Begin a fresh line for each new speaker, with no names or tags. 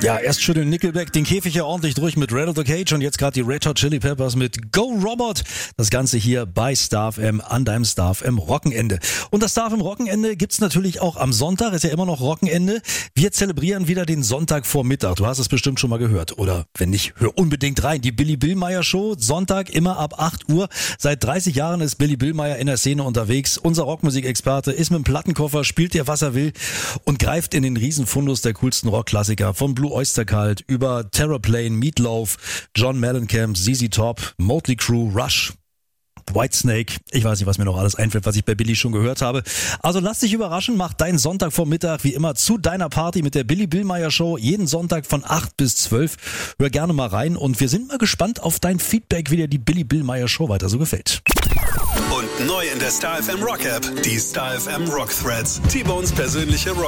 Ja, erst schütteln Nickelback den Käfig ja ordentlich durch mit Rattle the Cage und jetzt gerade die Red Hot Chili Peppers mit Go Robot. Das Ganze hier bei Star FM an deinem Star FM Rockenende. Und das Star FM Rockenende gibt's natürlich auch am Sonntag, ist ja immer noch Rockenende. Wir zelebrieren wieder den Sonntagvormittag. Du hast es bestimmt schon mal gehört. Oder wenn nicht, hör unbedingt rein. Die Billy Billmeyer Show, Sonntag immer ab 8 Uhr. Seit 30 Jahren ist Billy Billmeyer in der Szene unterwegs. Unser Rockmusikexperte ist mit dem Plattenkoffer, spielt dir was er will und greift in den Riesenfundus der coolsten Rockklassiker von Blue Oyster Cult über Terraplane, Meatloaf, John Mellencamp, ZZ Top, Motley Crue, Rush, Whitesnake. Ich weiß nicht, was mir noch alles einfällt, was ich bei Billy schon gehört habe. Also lass dich überraschen, mach deinen Sonntagvormittag wie immer zu deiner Party mit der Billy Billmeyer Show. Jeden Sonntag von 8 bis 12. Hör gerne mal rein und wir sind mal gespannt auf dein Feedback, wie dir die Billy Billmeyer Show weiter so gefällt.
Und neu in der Star FM Rock App, die Star FM Rock Threads. T-Bones persönliche Rock